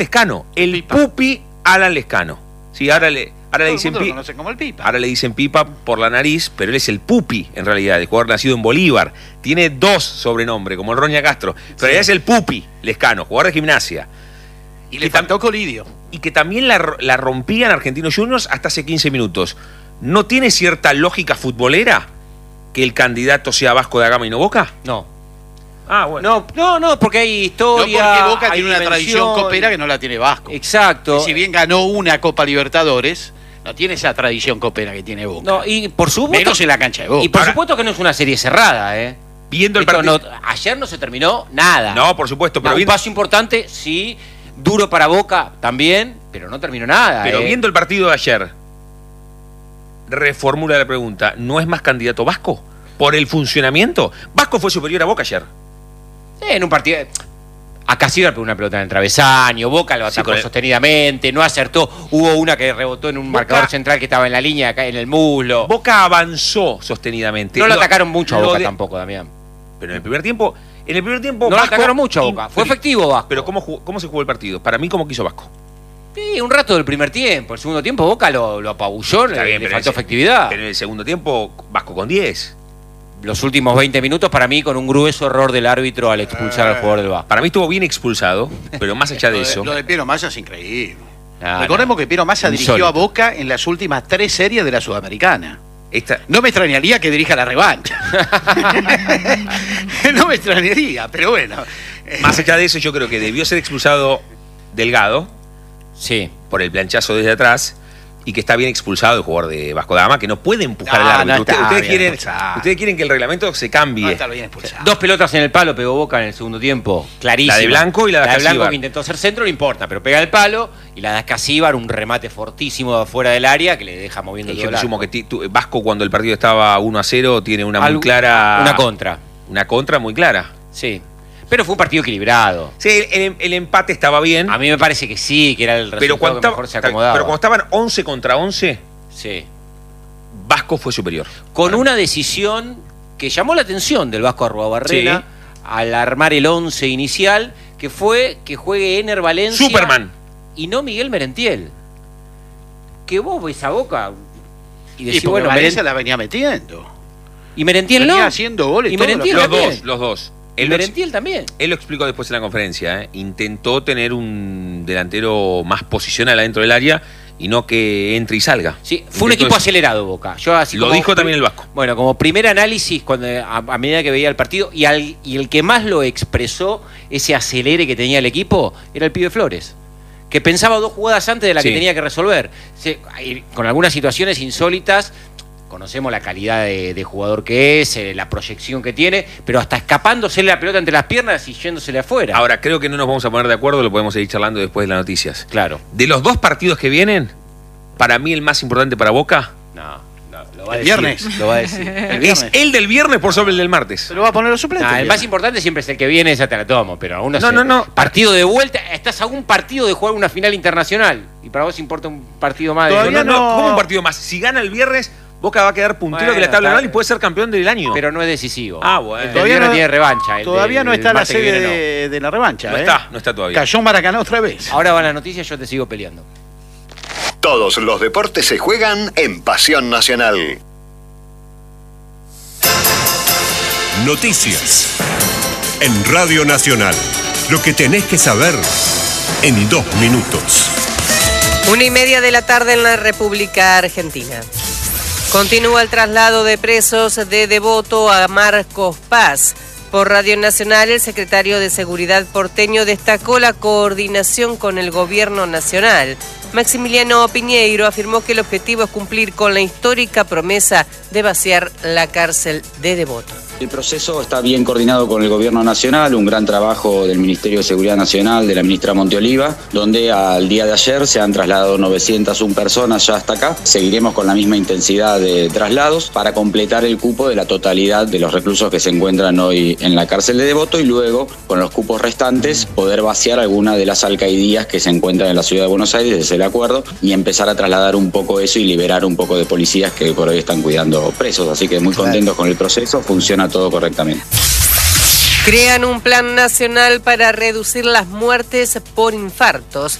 Lescano, el Pipa. Pupi Alan Lescano. Sí, ahora le dicen Lo Pipa. conocen como el Pipa. Ahora le dicen Pipa por la nariz, pero él es el Pupi, en realidad, el jugador nacido en Bolívar. Tiene 2 sobrenombres, como el Roña Castro. Pero en realidad es el Pupi Lescano, jugador de Gimnasia. Y le faltó Colidio. Y que también la rompía en Argentinos Juniors hasta hace 15 minutos. ¿No tiene cierta lógica futbolera que el candidato sea Vasco da Gama y no Boca? No. Ah, bueno. No, porque hay historia. No, porque Boca hay tiene una tradición dimensión. copera que no la tiene Vasco. Exacto. Y si bien ganó una Copa Libertadores, no tiene esa tradición copera que tiene Boca. No, y por supuesto. Menos en la cancha de Boca. Y por Ahora- supuesto que no es una serie cerrada, ¿eh? Viendo el Esto partido. ayer no se terminó nada. No, por supuesto, pero Un viendo, paso importante, sí. Duro para Boca también, pero no terminó nada. pero viendo el partido de ayer, reformula la pregunta: ¿no es más candidato Vasco? ¿Por el funcionamiento? Vasco fue superior a Boca ayer. En un partido. Acá sí pegó una pelota en el travesaño, Boca lo atacó con el- sostenidamente, no acertó. Hubo una que rebotó en un Boca- marcador central que estaba en la línea, acá en el muslo. Boca avanzó sostenidamente. No lo atacaron mucho a lo Boca de- tampoco, Damián. Pero en el primer tiempo No lo atacaron mucho a Boca. Fue efectivo Vasco. Pero ¿cómo se jugó el partido? Para mí, ¿cómo quiso Vasco? Sí, un rato del primer tiempo. El segundo tiempo Boca lo apabulló, Está bien, le pero faltó en ese- efectividad. Pero en el segundo tiempo, Vasco con 10. Los últimos 20 minutos para mí con un grueso error del árbitro al expulsar al jugador del Vasco. Para mí estuvo bien expulsado, pero más allá de eso. Lo de Piero Massa es increíble. No, Recordemos no. que Piero Massa dirigió Insólito. a Boca en las últimas 3 series de la Sudamericana. Esta, No me extrañaría que dirija la revancha. No me extrañaría, pero bueno. más allá de eso, yo creo que debió ser expulsado Delgado Sí. por el planchazo desde atrás y que está bien expulsado el jugador de Vasco da Gama, que no puede empujar No, al árbitro. no está ustedes, bien quieren, expulsado. ustedes quieren que el reglamento se No cambie. está bien expulsado. 2 pelotas en el palo pegó Boca en el segundo tiempo. Clarísima. La de Blanco y la de Blanco Casíbar. que intentó hacer centro, no importa, pero pega el palo. Y la de Casíbar, un remate fortísimo de afuera del área que le deja moviendo Y el yo arco. presumo que Vasco, cuando el partido estaba 1-0, tiene una muy Algo- clara. Una contra. Una contra muy clara. Sí. Pero fue un partido equilibrado. Sí, el empate estaba bien. A mí me parece que sí, que era el Pero resultado cuando, que mejor se acomodaba. pero cuando estaban 11 contra 11, Sí. Vasco fue superior. Con una decisión que llamó la atención del Vasco Arruabarrena Sí. al armar el 11 inicial, que fue que juegue Ener Valencia Superman. y no Miguel Merentiel. Que vos ves a Boca y Y decís, porque bueno, Valencia la venía metiendo. y Merentiel Venía no. haciendo goles Y todos Merentiel los- también. Los dos. Y Merentiel también. Él lo explicó después en la conferencia. Intentó tener un delantero más posicional adentro del área y no que entre y salga. Sí, fue un Intentó equipo eso. acelerado Boca. Yo así Lo como- dijo también el Vasco. Bueno, como primer análisis, cuando a medida que veía el partido, y el que más lo expresó, ese acelere que tenía el equipo, era el pibe Flores. Que pensaba 2 jugadas antes de la que Sí. tenía que resolver. Con algunas situaciones insólitas, conocemos la calidad de jugador que es, la proyección que tiene, pero hasta escapándosele la pelota entre las piernas y yéndosele afuera. Ahora, creo que no nos vamos a poner de acuerdo, lo podemos seguir charlando después de las noticias. Claro. De los 2 partidos que vienen, para mí el más importante para Boca No, lo va a El decir. viernes. Lo va a decir. El es viernes. el del viernes por sobre el del martes. Se lo va a poner los suplentes. Nah, el viernes. más importante siempre es el que viene, esa te la tomo, pero aún así. No. Partido de vuelta, estás a un partido de jugar una final internacional. Y para vos importa un partido más Todavía de. no. ¿Cómo un partido más? Si gana el viernes, Boca va a quedar puntero Bueno, de la tabla está anual y puede ser campeón del año. Pero no es decisivo. Ah, bueno. El del viernes tiene revancha. el Todavía del- no el está la martes que sede viene, de la revancha. No está todavía. Cayó Maracaná otra vez. no. Ahora van las noticias, yo te sigo peleando. Todos los deportes se juegan en Pasión Nacional. Noticias. En Radio Nacional. Lo que tenés que saber en 2 minutos. 1:30 de la tarde en la República Argentina. Continúa el traslado de presos de Devoto a Marcos Paz. Por Radio Nacional, el secretario de Seguridad porteño destacó la coordinación con el gobierno nacional. Maximiliano Piñeiro afirmó que el objetivo es cumplir con la histórica promesa de vaciar la cárcel de Devoto. El proceso está bien coordinado con el Gobierno Nacional, un gran trabajo del Ministerio de Seguridad Nacional, de la ministra Monteoliva, donde al día de ayer se han trasladado 901 personas ya hasta acá. Seguiremos con la misma intensidad de traslados para completar el cupo de la totalidad de los reclusos que se encuentran hoy en la cárcel de Devoto y luego, con los cupos restantes, poder vaciar alguna de las alcaidías que se encuentran en la ciudad de Buenos Aires, ese es el acuerdo, y empezar a trasladar un poco eso y liberar un poco de policías que por hoy están cuidando presos. Así que muy contentos con el proceso, funciona todo correctamente. Crean un plan nacional para reducir las muertes por infartos.